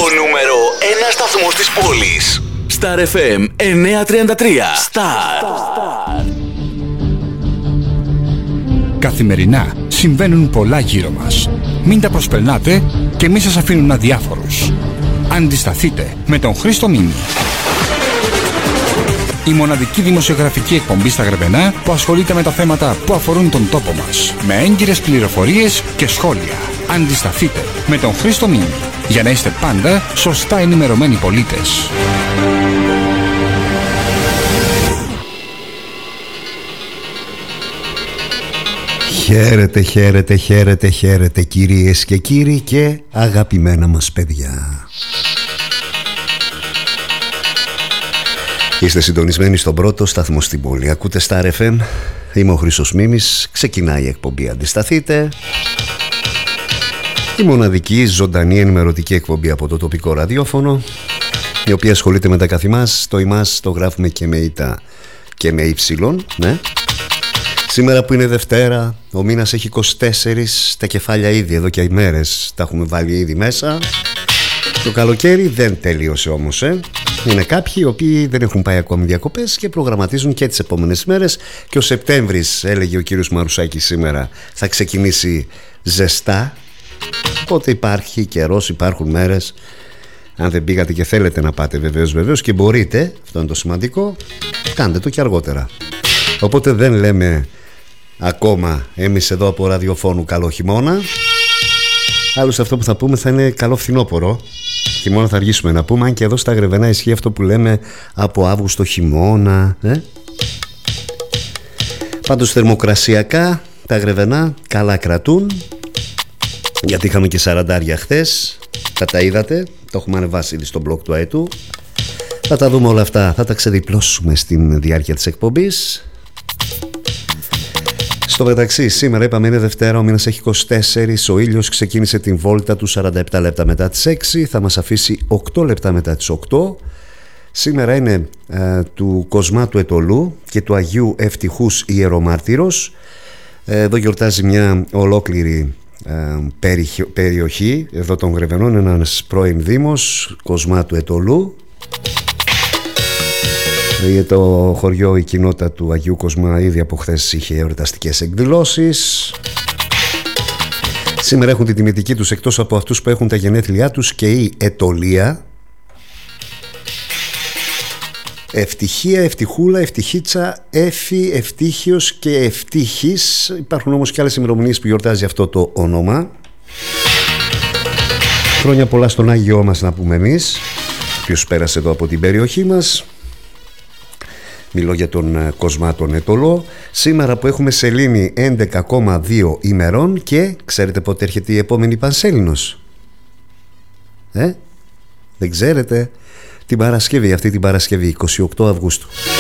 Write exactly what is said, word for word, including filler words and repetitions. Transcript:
νούμερο ένα σταθμός της πόλης. Star εφ εμ εννιακόσια τριάντα τρία. Star. Καθημερινά συμβαίνουν πολλά γύρω μας. Μην τα προσπερνάτε και μη σας αφήνουν αδιάφορους. Αντισταθείτε με τον Χρήστο Μίνη. Η μοναδική δημοσιογραφική εκπομπή στα Γρεβενά που ασχολείται με τα θέματα που αφορούν τον τόπο μας. Με έγκυρες πληροφορίες και σχόλια. Αντισταθείτε με τον Χρήστο Μίνη. Για να είστε πάντα σωστά ενημερωμένοι πολίτες. Χαίρετε, χαίρετε, χαίρετε, χαίρετε κυρίες και κύριοι και αγαπημένα μας παιδιά. Είστε συντονισμένοι στον πρώτο σταθμό στην πόλη. Ακούτε Star εφ εμ. Είμαι ο Χρήστος Μίμης. Ξεκινάει η εκπομπή Αντισταθείτε. Η μοναδική ζωντανή ενημερωτική εκπομπή από το τοπικό ραδιόφωνο, η οποία ασχολείται με τα καθημάς. Το ημάς το γράφουμε και με ήττα και με ύψιλον, ναι. Σήμερα που είναι Δευτέρα, ο μήνας έχει είκοσι τέσσερα, τα κεφάλια ήδη εδώ και ημέρες τα έχουμε βάλει ήδη μέσα. Το καλοκαίρι δεν τελείωσε όμως, ε. Είναι κάποιοι οι οποίοι δεν έχουν πάει ακόμη διακοπές και προγραμματίζουν και τις επόμενες μέρες. Και ο Σεπτέμβρης, έλεγε ο κύριος Μαρουσάκης σήμερα, θα ξεκινήσει ζεστά. Οπότε υπάρχει καιρός, υπάρχουν μέρες. Αν δεν πήγατε και θέλετε να πάτε, βεβαίως βεβαίως και μπορείτε, αυτό είναι το σημαντικό, κάντε το και αργότερα. Οπότε δεν λέμε ακόμα εμείς εδώ από ραδιοφώνου καλό χειμώνα. Άλλωστε αυτό που θα πούμε θα είναι καλό φθινόπωρο. Χειμώνα θα αργήσουμε να πούμε, αν και εδώ στα Γρεβενά ισχύει αυτό που λέμε από Αύγουστο χειμώνα, ε? Πάντως θερμοκρασιακά τα Γρεβενά καλά κρατούν, γιατί είχαμε και σαραντάρια χθες. Θα τα είδατε, το έχουμε ανεβάσει ήδη στο blog του ΑΕΤΟΥ. Θα τα δούμε όλα αυτά, θα τα ξεδιπλώσουμε στην διάρκεια της εκπομπής. Στο μεταξύ, σήμερα είπαμε είναι Δευτέρα, ο μήνας έχει είκοσι τέσσερα, ο ήλιος ξεκίνησε την βόλτα του σαράντα επτά λεπτά μετά τις έξι, θα μας αφήσει οκτώ λεπτά μετά τις οκτώ. Σήμερα είναι ε, του Κοσμάτου Ετωλού και του Αγίου Ευτυχούς Ιερομάρτυρος. Ε, εδώ γιορτάζει μια ολόκληρη ε, περι, περιοχή εδώ των Γρεβενών, ένας πρώην δήμος, Κοσμάτου Ετωλού. Για το χωριό, η κοινότητα του Αγίου Κοσμά ήδη από χθες είχε εορταστικές εκδηλώσεις. Σήμερα έχουν την τιμητική τους, εκτός από αυτούς που έχουν τα γενέθλιά τους, και η Ετωλία. Ευτυχία, ευτυχούλα, ευτυχίτσα, έφη, ευτύχιος και ευτύχης. Υπάρχουν όμως και άλλες ημερομηνίες που γιορτάζει αυτό το όνομα. Χρόνια πολλά στον Άγιό μας να πούμε εμείς, ο οποίος πέρασε εδώ από την περιοχή μας. Μιλώ για τον Κοσμά τον Ετωλό. Σήμερα που έχουμε σελήνη έντεκα κόμμα δύο ημερών και ξέρετε πότε έρχεται η επόμενη Πανσέλινος? Ε, δεν ξέρετε? Την Παρασκευή, αυτή την Παρασκευή, εικοστή ογδόη Αυγούστου.